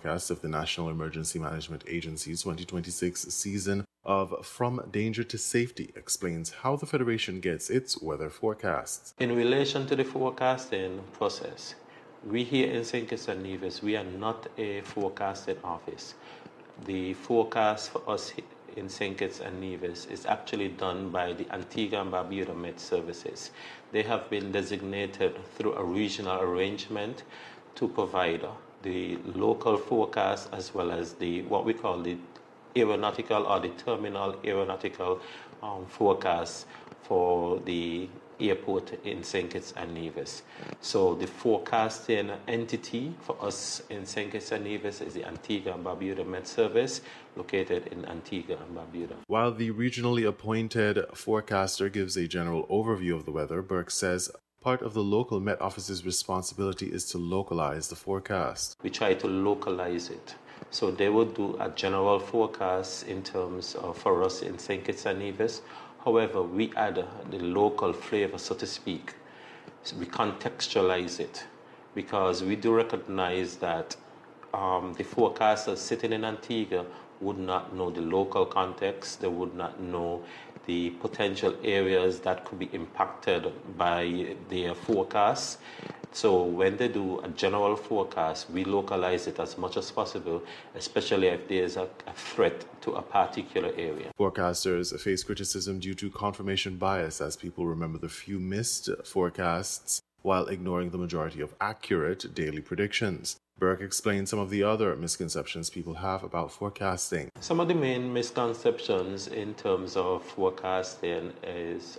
podcast of the National Emergency Management Agency's 2026 season of From Danger to Safety explains how the Federation gets its weather forecasts. In relation to the forecasting process, we here in St. Kitts and Nevis, we are not a forecasting office. The forecast for us in St. Kitts and Nevis is actually done by the Antigua and Barbuda Met Services. They have been designated through a regional arrangement to provide the local forecast as well as the what we call the aeronautical or the terminal aeronautical forecast for the airport in St. Kitts and Nevis. So the forecasting entity for us in St. Kitts and Nevis is the Antigua and Barbuda Met Service, located in Antigua and Barbuda. While the regionally appointed forecaster gives a general overview of the weather, Burke says part of the local Met Office's responsibility is to localize the forecast. We try to localize it. So they would do a general forecast in terms of for us in St. Kitts and Nevis. However, we add the local flavor, so to speak. So we contextualize it because we do recognize that the forecasters sitting in Antigua would not know the local context. They would not know the potential areas that could be impacted by their forecasts. So when they do a general forecast, we localize it as much as possible, especially if there's a threat to a particular area. Forecasters face criticism due to confirmation bias as people remember the few missed forecasts while ignoring the majority of accurate daily predictions. Burke explains some of the other misconceptions people have about forecasting. Some of the main misconceptions in terms of forecasting is,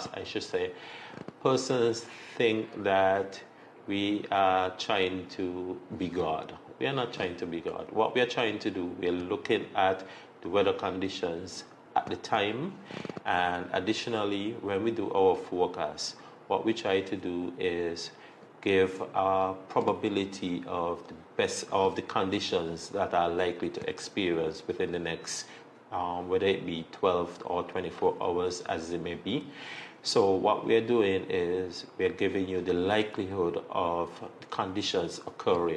persons think that we are trying to be God. We are not trying to be God. What we are trying to do, we are looking at the weather conditions at the time, and additionally, when we do our forecast, what we try to do is give a probability of the best of the conditions that are likely to experience within the next, whether it be 12 or 24 hours as it may be. So what we're doing is we're giving you the likelihood of the conditions occurring.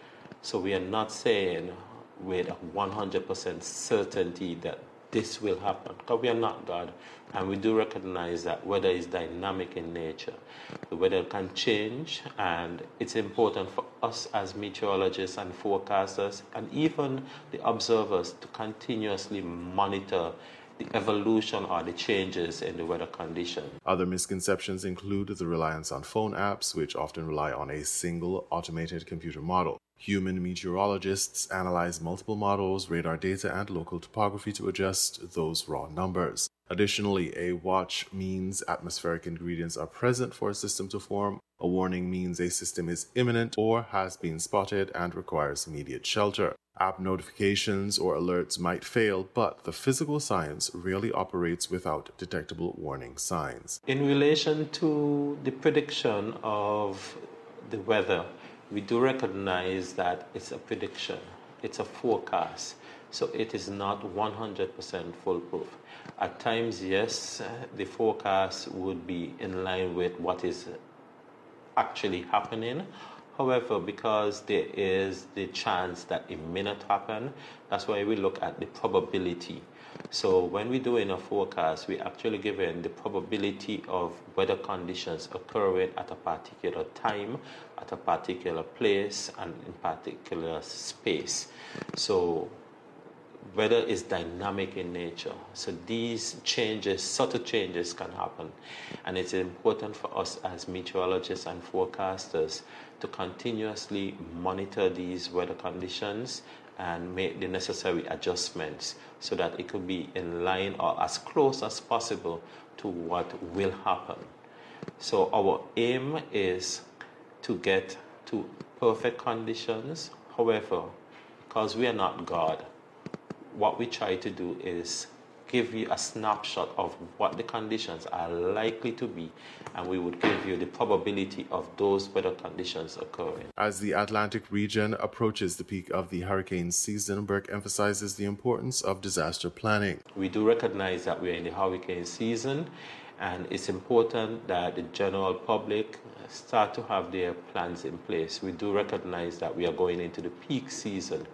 So we are not saying with 100% certainty that this will happen, because we are not God, and we do recognize that weather is dynamic in nature. The weather can change, and it's important for us as meteorologists and forecasters and even the observers to continuously monitor the evolution or the changes in the weather condition. Other misconceptions include the reliance on phone apps, which often rely on a single automated computer model. Human meteorologists analyze multiple models, radar data, and local topography to adjust those raw numbers. Additionally, a watch means atmospheric ingredients are present for a system to form. A warning means a system is imminent or has been spotted and requires immediate shelter. App notifications or alerts might fail, but the physical science rarely operates without detectable warning signs. In relation to the prediction of the weather, we do recognize that it's a prediction, it's a forecast, so it is not 100% foolproof. At times, yes, the forecast would be in line with what is actually happening. However, because there is the chance that it may not happen, that's why we look at the probability. So when we're doing a forecast, we actually given the probability of weather conditions occurring at a particular time, at a particular place, and in particular space. So weather is dynamic in nature. So these changes, subtle changes can happen. And it's important for us as meteorologists and forecasters to continuously monitor these weather conditions and make the necessary adjustments so that it could be in line or as close as possible to what will happen. So our aim is to get to perfect conditions. However, because we are not God, what we try to do is give you a snapshot of what the conditions are likely to be, and we would give you the probability of those weather conditions occurring. As the Atlantic region approaches the peak of the hurricane season, Burke emphasizes the importance of disaster planning. We do recognize that we're in the hurricane season, and it's important that the general public start to have their plans in place. We do recognize that we are going into the peak season.